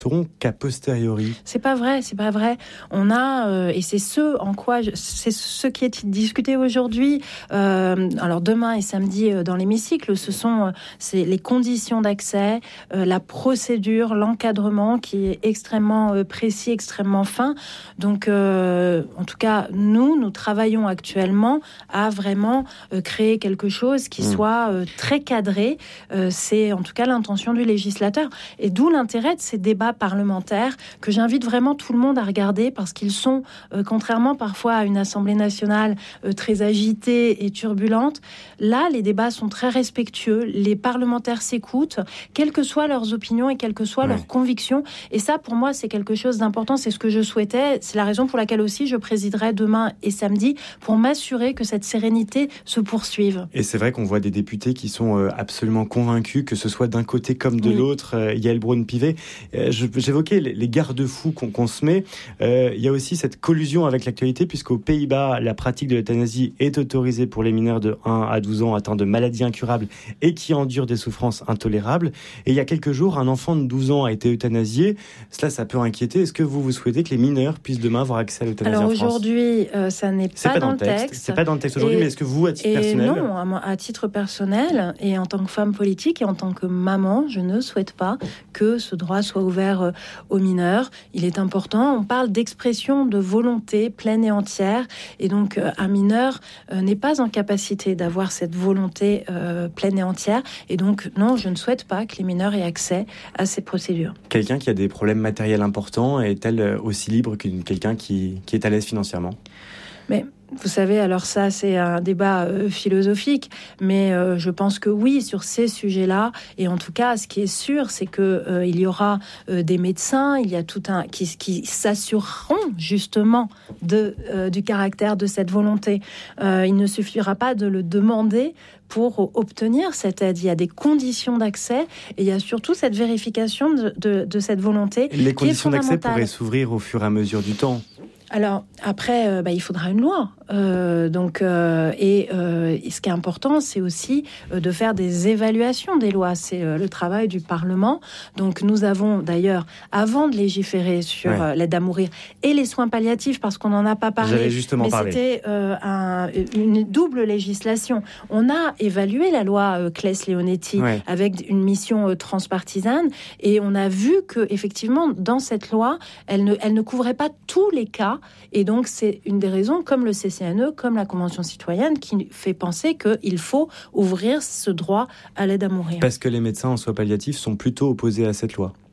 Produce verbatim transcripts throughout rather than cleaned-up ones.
qu'a posteriori. C'est pas vrai, c'est pas vrai. On a, euh, et c'est ce en quoi, je, c'est ce qui est discuté aujourd'hui, euh, alors demain et samedi euh, dans l'hémicycle, ce sont euh, c'est les conditions d'accès, euh, la procédure, l'encadrement qui est extrêmement euh, précis, extrêmement fin. Donc, euh, en tout cas, nous, nous travaillons actuellement à vraiment euh, créer quelque chose qui mmh. soit euh, très cadré. Euh, c'est en tout cas l'intention du législateur. Et d'où l'intérêt de ces débats parlementaires que j'invite vraiment tout le monde à regarder parce qu'ils sont, euh, contrairement parfois à une Assemblée nationale euh, très agitée et turbulente, là les débats sont très respectueux, les parlementaires s'écoutent, quelles que soient leurs opinions et quelles que soient ouais. leurs convictions, et ça pour moi c'est quelque chose d'important, c'est ce que je souhaitais, c'est la raison pour laquelle aussi je présiderai demain et samedi pour m'assurer que cette sérénité se poursuive. Et c'est vrai qu'on voit des députés qui sont euh, absolument convaincus, que ce soit d'un côté comme de oui. l'autre. euh, Yaël Braun-Pivet, euh, je J'évoquais les garde-fous qu'on, qu'on se met. Euh, il y a aussi cette collusion avec l'actualité, puisqu'aux Pays-Bas, la pratique de l'euthanasie est autorisée pour les mineurs de un à douze ans atteints de maladies incurables et qui endurent des souffrances intolérables. Et il y a quelques jours, un enfant de douze ans a été euthanasié. Cela, ça peut inquiéter. Est-ce que vous, vous souhaitez que les mineurs puissent demain avoir accès à l'euthanasie Alors en France ? aujourd'hui, euh, ça n'est pas, pas dans, dans le texte. texte. C'est pas dans le texte aujourd'hui, et, mais est-ce que vous, à titre et personnel... Non, à, à titre personnel, et en tant que femme politique et en tant que maman, je ne souhaite pas que ce droit soit ouvert euh, aux mineurs. Il est important, on parle d'expression de volonté pleine et entière, et donc euh, un mineur euh, n'est pas en capacité d'avoir cette volonté euh, pleine et entière, et donc non, je ne souhaite pas que les mineurs aient accès à ces procédures. Quelqu'un qui a des problèmes matériels importants est-elle aussi libre que quelqu'un qui, qui est à l'aise financièrement ? Mais vous savez, alors ça, c'est un débat euh, philosophique, mais euh, je pense que oui, sur ces sujets-là, et en tout cas, ce qui est sûr, c'est que euh, il y aura euh, des médecins, il y a tout un qui, qui s'assureront justement de euh, du caractère de cette volonté. Euh, il ne suffira pas de le demander pour obtenir cette aide. Il y a des conditions d'accès et il y a surtout cette vérification de, de, de cette volonté. Les qui conditions est d'accès pourraient s'ouvrir au fur et à mesure du temps. Alors après, euh, bah, il faudra une loi. Euh, donc, euh, et, euh, et ce qui est important, c'est aussi euh, de faire des évaluations des lois. C'est euh, le travail du Parlement. Donc, nous avons d'ailleurs, avant de légiférer sur ouais. euh, l'aide à mourir et les soins palliatifs, parce qu'on n'en a pas parlé, J'avais justement mais parlé. c'était euh, un, une double législation. On a évalué la loi euh, Claes-Leonetti ouais. avec une mission euh, transpartisane, et on a vu que effectivement, dans cette loi, elle ne, elle ne couvrait pas tous les cas. Et donc, c'est une des raisons, comme le C C N E, comme la Convention citoyenne, qui fait penser qu'il faut ouvrir ce droit à l'aide à mourir. Parce que les médecins en soins palliatifs sont plutôt opposés à cette loi.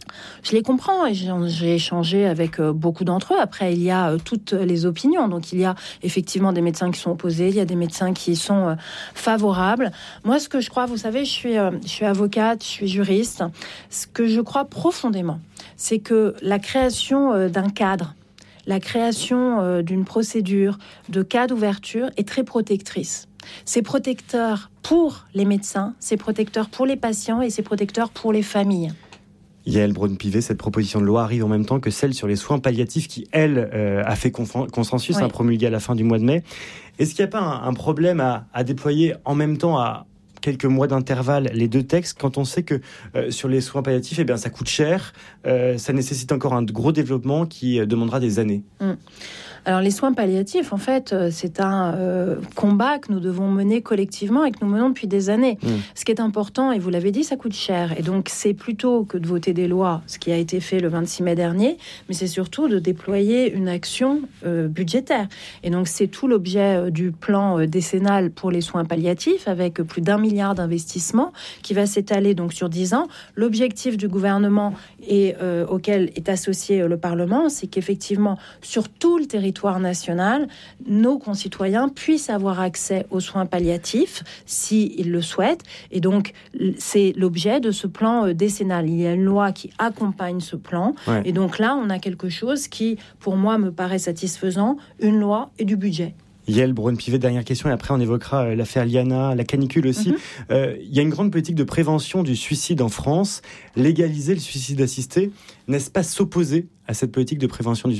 Je les comprends et j'ai, j'ai échangé avec euh, beaucoup d'entre eux. Après, il y a euh, toutes les opinions. Donc, il y a effectivement des médecins qui sont opposés, il y a des médecins qui sont euh, favorables. Moi, ce que je crois, vous savez, je suis, euh, je suis avocate, je suis juriste. Ce que je crois profondément, c'est que la création euh, d'un cadre, la création euh, d'une procédure, de cas d'ouverture est très protectrice. C'est protecteur pour les médecins, c'est protecteur pour les patients et c'est protecteur pour les familles. Yaël Braun-Pivet, cette proposition de loi arrive en même temps que celle sur les soins palliatifs qui, elle, euh, a fait conf- consensus, oui. hein, promulguée à la fin du mois de mai. Est-ce qu'il n'y a pas un, un problème à, à déployer en même temps à quelques mois d'intervalle les deux textes, quand on sait que euh, sur les soins palliatifs, eh bien, ça coûte cher, euh, ça nécessite encore un gros développement qui euh, demandera des années. Mmh. Alors les soins palliatifs, en fait, c'est un euh, combat que nous devons mener collectivement et que nous menons depuis des années. Mmh. Ce qui est important, et vous l'avez dit, ça coûte cher. Et donc c'est plutôt que de voter des lois, ce qui a été fait le vingt-six mai dernier, mais c'est surtout de déployer une action euh, budgétaire. Et donc c'est tout l'objet euh, du plan euh, décennal pour les soins palliatifs, avec plus d'un milliard d'investissements qui va s'étaler donc sur dix ans. L'objectif du gouvernement et euh, auquel est associé euh, le Parlement, c'est qu'effectivement, sur tout le territoire national, nos concitoyens puissent avoir accès aux soins palliatifs s'ils le souhaitent. Et donc, c'est l'objet de ce plan décennal. Il y a une loi qui accompagne ce plan. Ouais. Et donc là, on a quelque chose qui, pour moi, me paraît satisfaisant, une loi et du budget. Yaël Braun-Pivet, dernière question, et après on évoquera l'affaire Liana, la canicule aussi. Mm-hmm. Euh, il y a une grande politique de prévention du suicide en France. Légaliser le suicide assisté, n'est-ce pas s'opposer à cette politique de prévention du suicide ?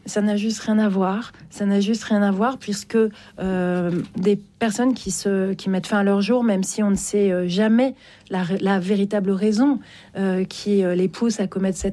ça n'a juste rien à voir. Ça n'a juste rien à voir puisque euh, des personnes qui, se, qui mettent fin à leur jour, même si on ne sait jamais la, la véritable raison euh, qui euh, les pousse à commettre cette